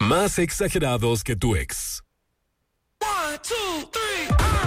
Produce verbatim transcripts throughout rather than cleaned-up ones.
Más exagerados que tu ex. One, two, three,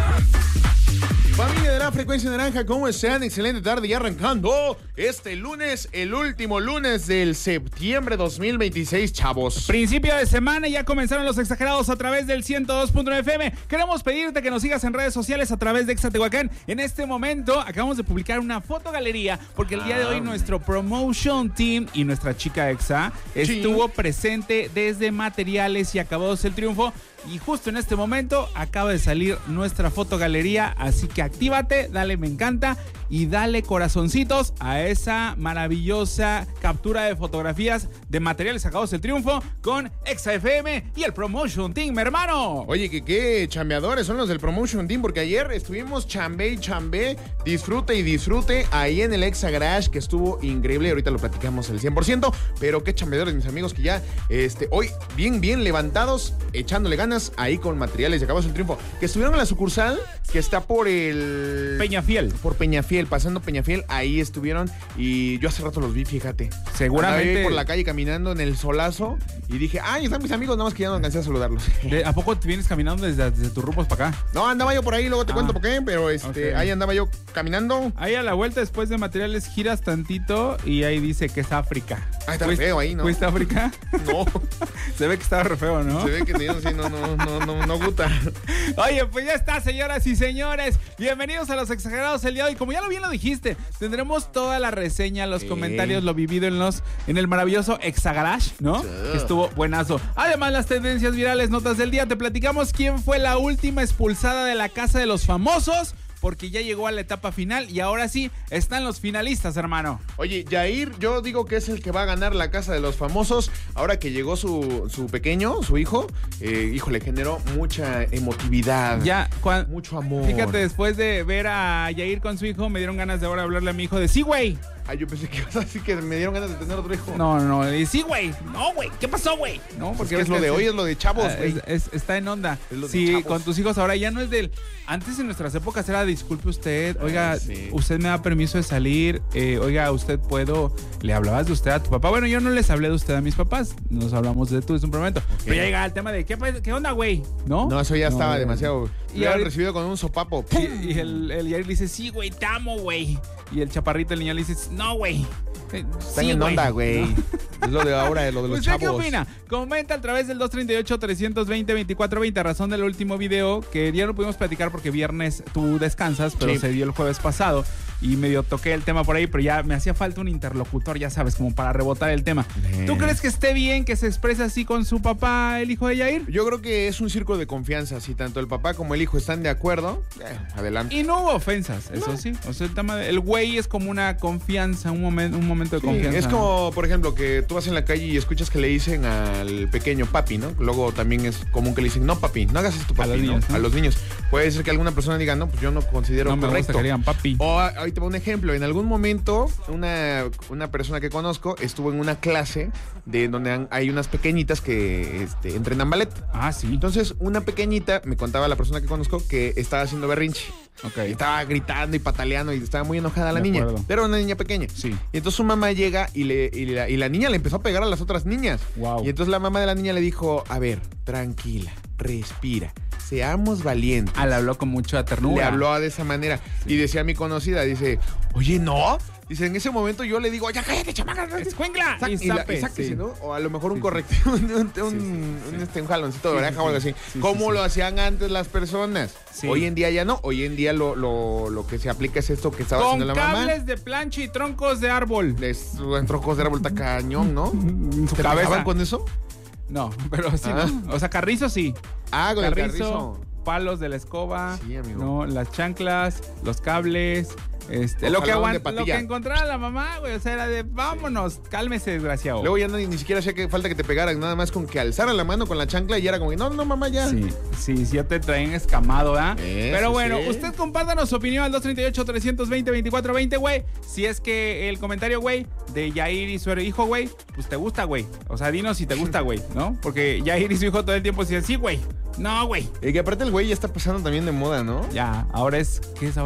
Familia de la Frecuencia Naranja, ¿cómo están? Excelente tarde y arrancando este lunes, el último lunes del septiembre dos mil veintiséis, chavos. Principio de semana, ya comenzaron los exagerados a través del ciento dos punto nueve F M. Queremos pedirte que nos sigas en redes sociales a través de Exa Tehuacán. En este momento acabamos de publicar una fotogalería porque el día de hoy nuestro promotion team y nuestra chica Exa estuvo presente desde Materiales y Acabados El Triunfo. Y justo en este momento acaba de salir nuestra fotogalería, así que actívate, dale me encanta y dale corazoncitos a esa maravillosa captura de fotografías de Materiales Acabados El Triunfo con Exa F M y el Promotion Team, hermano. Oye, que qué chambeadores son los del Promotion Team, porque ayer estuvimos chambe y chambe, disfrute y disfrute ahí en el Exa Garage, que estuvo increíble. Ahorita lo platicamos al cien por ciento, pero qué chambeadores, mis amigos, que ya este, hoy bien, bien levantados, echándole ganas ahí con Materiales y Acabados El Triunfo, que estuvieron en la sucursal que está por el... Peñafiel. Por Peñafiel, pasando Peñafiel, ahí estuvieron y yo hace rato los vi, fíjate. Seguramente. Andaba por la calle caminando en el solazo y dije, ay, están mis amigos, nada más que ya no alcancé a saludarlos. ¿De, ¿A poco te vienes caminando desde, desde tus rumbos para acá? No, andaba yo por ahí, luego te Ah, cuento por qué, pero este, okay. ahí andaba yo caminando. Ahí a la vuelta después de Materiales giras tantito y ahí dice que es África. Ah, está ¿Fuiste- feo ahí, ¿no? ¿Fuiste a África? No, Se ve que estaba re feo, ¿no? se ve que sí, no, no, no, no, no gusta. Oye, pues ya está, señoras y señores. Bienvenidos a Los Exagerados el día de hoy. Como ya lo bien lo dijiste, tendremos toda la reseña, los Sí. comentarios, lo vivido en los en el maravilloso Exagarage, ¿no? Sí. Que estuvo buenazo. Además, las tendencias virales, notas del día. Te platicamos quién fue la última expulsada de la Casa de los Famosos, porque ya llegó a la etapa final y ahora sí están los finalistas, hermano. Oye, Yair, yo digo que es el que va a ganar la Casa de los Famosos. Ahora que llegó su, su pequeño, su hijo, eh, hijo, le generó mucha emotividad. Ya, cuan- Mucho amor. Fíjate, después de ver a Yair con su hijo, me dieron ganas de ahora hablarle a mi hijo de sí, güey. Ay, yo pensé que ibas a decir que me dieron ganas de tener otro hijo. No, no, no, y sí, güey. No, güey. ¿Qué pasó, güey? No, porque ves es lo que de sí. hoy, es lo de chavos, Ah, güey. es- es- está en onda. Es lo de Sí, chavos. con tus hijos ahora ya no es del... Antes en nuestras épocas era disculpe usted, oiga, Ah, sí. usted me da permiso de salir, eh, oiga, usted puedo... Le hablabas de usted a tu papá. Bueno, yo no les hablé de usted a mis papás, nos hablamos de tú desde un momento. Pero ya llega el tema de, ¿qué, pa- qué onda, güey? ¿No? No, eso ya No, estaba güey. demasiado. Y Y lo han ahorita- recibido con un sopapo. Y, y el, el Yair le dice, sí, güey, te amo, güey. Y el chaparrito, el niño, le dice, no, güey. Eh, Están sí, en onda, güey. ¿No? Es lo de ahora, es lo de los ¿Usted chavos. qué opina? Comenta a través del dos treinta y ocho, trescientos veinte, veinticuatro veinte, a razón del último video, que ya no pudimos platicar porque viernes tú descansas, pero Sí. se dio el jueves pasado y medio toqué el tema por ahí, pero ya me hacía falta un interlocutor, ya sabes, como para rebotar el tema. Bien. ¿Tú crees que esté bien que se exprese así con su papá, el hijo de Yair? Yo creo que es un círculo de confianza. Si tanto el papá como el hijo están de acuerdo, eh, adelante. Y no hubo ofensas, eso No. sí. O sea, el tema del güey es como una confianza, un momento, un momento de Sí, confianza. es como, por ejemplo, que tú vas en la calle y escuchas que le dicen al pequeño papi, ¿no? Luego también es común que le dicen, no papi, no hagas esto papi, A los ¿no? niños, ¿no? A los niños. Puede ser que alguna persona diga, no, pues yo no considero No me gusta correcto. que le digan papi. O a- ahí te va un ejemplo. En algún momento, una, una persona que conozco estuvo en una clase de donde han- hay unas pequeñitas que este, entrenan ballet. Ah, sí. Entonces, una pequeñita, me contaba la persona que conozco, que estaba haciendo berrinche. Ok. Y estaba gritando y pataleando y estaba muy enojada la De niña. acuerdo. Pero era una niña pequeña. Sí. Y entonces su mamá llega y, le, y, la, y la niña le empezó a pegar a las otras niñas. Wow. Y entonces la mamá de la niña le dijo, a ver, tranquila, respira, seamos valientes. Ah, le habló con mucha ternura. Le habló de esa manera. Y decía mi conocida, dice, oye, no. Dice, en ese momento yo le digo, ya cállate, chamaca. ¡Escuincla! Sac- Y y, la- zape, y sáquese, sí. ¿no? O a lo mejor un Sí, sí. correctivo, un, un, Sí, un- sí, un, sí. este, un jaloncito de Sí, oreja sí, o algo sí. así. Sí, ¿Cómo sí, lo sí. hacían antes las personas? Sí. Hoy en día ya no. Hoy en día lo, lo, lo que se aplica es esto que estaba Con haciendo la mamá. cables de plancha y troncos de árbol. Les en troncos de árbol está cañón, ¿no? En su ¿Te cabeza. pegaban con eso? No, pero sí, Ah. ¿no? O sea, carrizo sí. Ah, con el Carrizo, carrizo. palos de la escoba. Sí, amigo. No, las chanclas, los cables. Este, O lo que, jalón de aguant- lo patilla. que encontrara la mamá, güey. O sea, era de vámonos, cálmese, desgraciado. Luego ya no, ni siquiera hacía que falta que te pegaran, nada más con que alzara la mano con la chancla y era como que, no, no, mamá, ya. Sí, sí, sí, ya te traen escamado, ¿verdad? Eso Pero bueno, sí. usted compártanos su opinión al dos treinta y ocho, trescientos veinte, veinticuatro veinte, güey. Si es que el comentario, güey, de Yair y su hijo, güey, pues te gusta, güey. O sea, dinos si te gusta, güey, ¿no? Porque Yair y su hijo todo el tiempo decían, sí, güey. No, güey. Y que aparte el güey ya está pasando también de moda, ¿no? Ya, ahora es, ¿qué es ahora?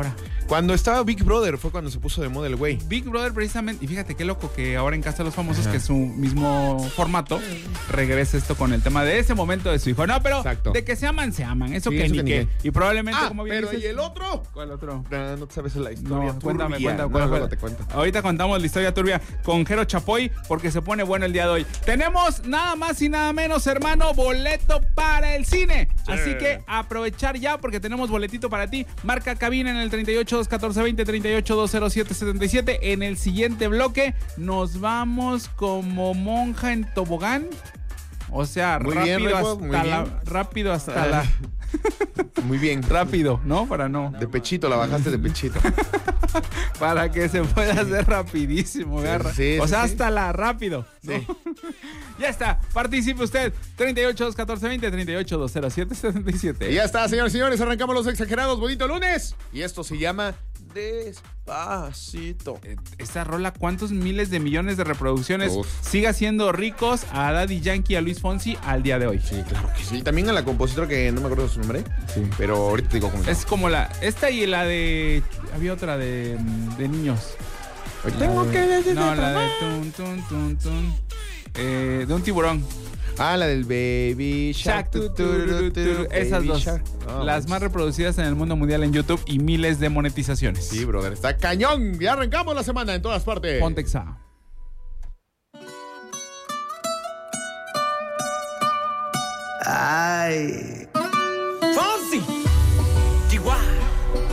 Cuando estaba Big Brother fue cuando se puso de moda el güey. Big Brother precisamente, y fíjate qué loco que ahora en Casa de los Famosos, Ajá. que es su mismo formato, regresa esto con el tema de ese momento de su hijo. No, pero Exacto. de que se aman, se aman. Eso Sí, que eso ni que ni qué. qué. Y probablemente, Ah, como bien pero dices- ¿y el otro? ¿Cuál otro? No, no te sabes la historia. No, cuéntame, turbia. cuéntame, No, cuéntame. luego te cuento. Ahorita contamos la historia turbia con Jero Chapoy porque se pone bueno el día de hoy. Tenemos nada más y nada menos, hermano, boleto para el cine. Sí. Así que aprovechar ya porque tenemos boletito para ti. Marca cabina en el treinta y ocho, dos catorce, veinte, treinta y ocho, dos cero siete, setenta y siete. En el siguiente bloque nos vamos como monja en tobogán. O sea, Muy rápido bien, Rebo, hasta muy la... bien. Rápido hasta Ah. la... Muy bien. Rápido, ¿no? Para no... De pechito, la bajaste de pechito. Para que se pueda hacer rapidísimo, Sí, garra. sí, o sí, sea, sí. hasta la rápido. ¿no? Sí. Ya está, participe usted. treinta y ocho, dos catorce, veinte, treinta y ocho, dos cero siete, setenta y siete. Y ya está, señores y señores, arrancamos los exagerados. Bonito lunes. Y esto se llama Despacito. Eh, Esta rola, ¿cuántos miles de millones de reproducciones Uf. sigue haciendo ricos a Daddy Yankee y a Luis Fonsi al día de hoy? Sí, claro que sí. También a la compositora que no me acuerdo su nombre. Sí. Pero ahorita te digo cómo se Es como la... Esta y la de... Había otra de, de niños. llama. La Tengo de- que decirte No, la de... mamá. Tun, tun, tun, tun. Eh, de un tiburón. Ah, la del Baby Shark. Shaq, tu, tu, tu, tu, tu. Esas Baby dos. Shark. No, las manches. más reproducidas en el mundo mundial en YouTube y miles de monetizaciones. Sí, brother, está cañón. Ya arrancamos la semana en todas partes. Pontexa. Ay,